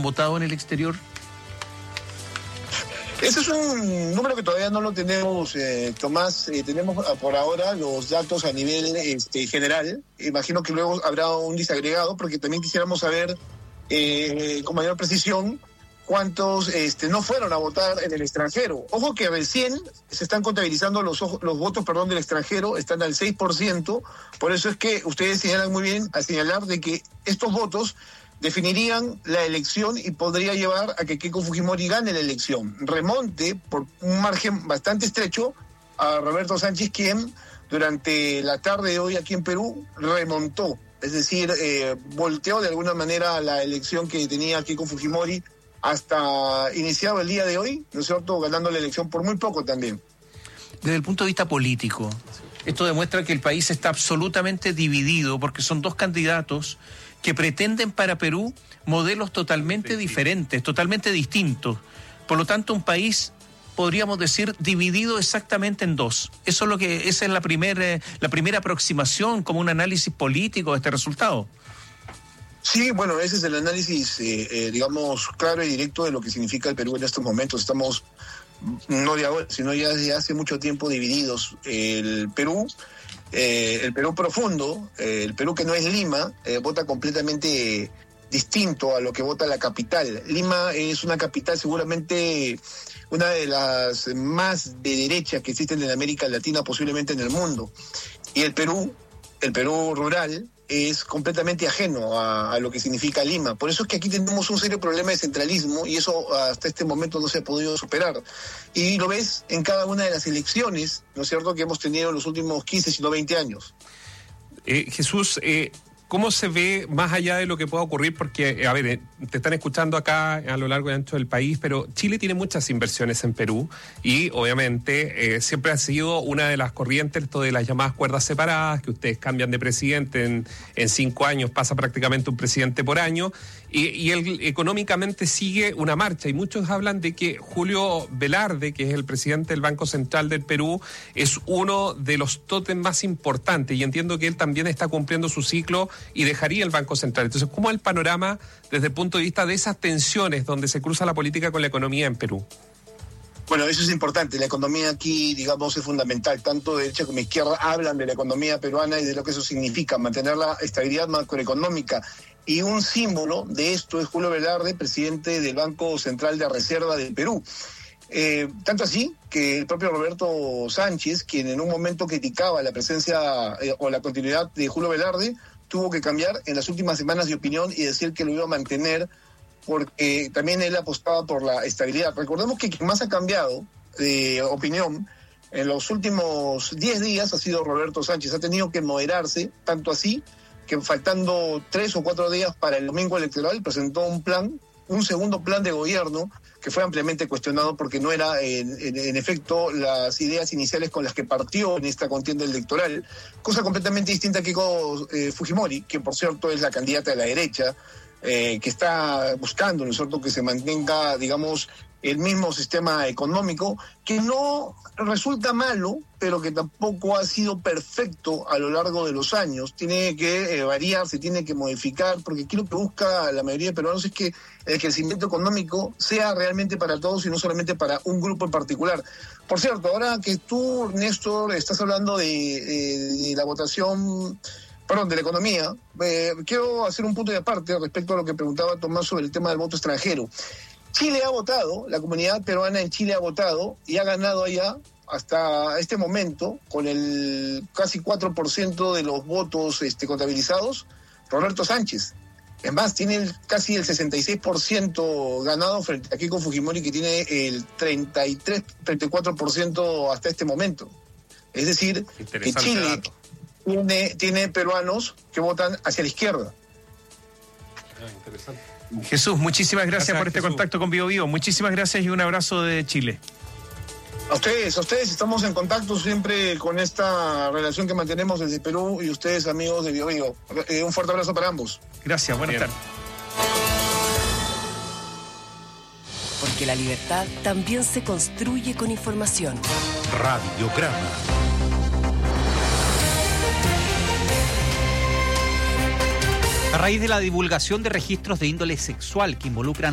votado en el exterior? Ese es un número que todavía no lo tenemos, Tomás. Tenemos por ahora los datos a nivel general. Imagino que luego habrá un disagregado, porque también quisiéramos saber con mayor precisión cuántos no fueron a votar en el extranjero. Ojo que recién se están contabilizando los votos del extranjero, están al 6%. Por eso es que ustedes señalan muy bien al señalar de que estos votos definirían la elección y podría llevar a que Keiko Fujimori gane la elección. Remonte por un margen bastante estrecho a Roberto Sánchez, quien durante la tarde de hoy aquí en Perú remontó, es decir, volteó de alguna manera la elección que tenía Keiko Fujimori hasta iniciado el día de hoy, ¿no es cierto?, ganando la elección por muy poco también. Desde el punto de vista político, esto demuestra que el país está absolutamente dividido, porque son dos candidatos que pretenden para Perú modelos totalmente diferentes, totalmente distintos. Por lo tanto, un país, podríamos decir, dividido exactamente en dos. Esa es la primera aproximación como un análisis político de este resultado. Sí, bueno, ese es el análisis, digamos, claro y directo de lo que significa el Perú en estos momentos. Estamos, no de ahora, sino ya desde hace mucho tiempo divididos. El Perú profundo, el Perú que no es Lima, vota completamente distinto a lo que vota la capital. Lima es una capital seguramente una de las más de derecha que existen en América Latina, posiblemente en el mundo. Y el Perú rural, es completamente ajeno a lo que significa Lima. Por eso es que aquí tenemos un serio problema de centralismo, y eso hasta este momento no se ha podido superar. Y lo ves en cada una de las elecciones, ¿no es cierto?, que hemos tenido en los últimos 15, sino 20 años. Jesús, ¿cómo se ve más allá de lo que pueda ocurrir? Porque, a ver, te están escuchando acá a lo largo y ancho del país, pero Chile tiene muchas inversiones en Perú y obviamente siempre ha sido una de las corrientes esto de las llamadas cuerdas separadas, que ustedes cambian de presidente en 5 años, pasa prácticamente un presidente por año, y él económicamente sigue una marcha, y muchos hablan de que Julio Velarde, que es el presidente del Banco Central del Perú, es uno de los tótems más importantes, y entiendo que él también está cumpliendo su ciclo y dejaría el Banco Central. Entonces, ¿cómo es el panorama desde el punto de vista de esas tensiones donde se cruza la política con la economía en Perú? Bueno, eso es importante. La economía aquí, digamos, es fundamental. Tanto de derecha como de izquierda hablan de la economía peruana y de lo que eso significa, mantener la estabilidad macroeconómica. Y un símbolo de esto es Julio Velarde, presidente del Banco Central de Reserva del Perú. Tanto así que el propio Roberto Sánchez, quien en un momento criticaba la presencia o la continuidad de Julio Velarde, tuvo que cambiar en las últimas semanas de opinión y decir que lo iba a mantener, porque también él apostaba por la estabilidad. Recordemos que quien más ha cambiado de opinión en los últimos 10 días ha sido Roberto Sánchez. Ha tenido que moderarse, tanto así que faltando 3 o 4 días para el domingo electoral presentó un segundo plan de gobierno que fue ampliamente cuestionado porque no era en efecto las ideas iniciales con las que partió en esta contienda electoral, cosa completamente distinta a Keiko Fujimori, que por cierto es la candidata de la derecha, que está buscando, ¿no es cierto?, que se mantenga, digamos, el mismo sistema económico, que no resulta malo, pero que tampoco ha sido perfecto a lo largo de los años. Tiene que variar, se tiene que modificar, porque aquí lo que busca la mayoría de peruanos es que el crecimiento económico sea realmente para todos y no solamente para un grupo en particular. Por cierto, ahora que tú, Néstor, estás hablando de la votación, de la economía, quiero hacer un punto de aparte respecto a lo que preguntaba Tomás sobre el tema del voto extranjero. Chile ha votado, la comunidad peruana en Chile ha votado y ha ganado allá hasta este momento con el casi 4% de los votos contabilizados, Roberto Sánchez. Es más, tiene casi el 66% ganado frente a Keiko Fujimori, que tiene el 34% hasta este momento. Es decir, que Chile tiene peruanos que votan hacia la izquierda. Interesante. Jesús, muchísimas gracias por este Jesús. contacto con Bio Bio. Muchísimas gracias y un abrazo de Chile. A ustedes estamos en contacto siempre con esta relación que mantenemos desde Perú, y ustedes, amigos de Bio Bio. Un fuerte abrazo para ambos. Gracias, buenas tardes. Porque la libertad también se construye con información. Radiograma. A raíz de la divulgación de registros de índole sexual que involucran